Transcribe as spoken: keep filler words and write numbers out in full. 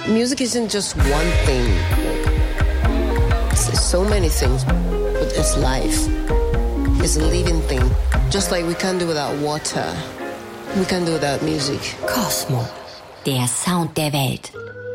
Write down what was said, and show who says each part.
Speaker 1: Music isn't just one thing. It's so many things, but it's life. It's a living thing. Just like we can't do without water, we can't do without music.
Speaker 2: Kosmo, der Sound der Welt.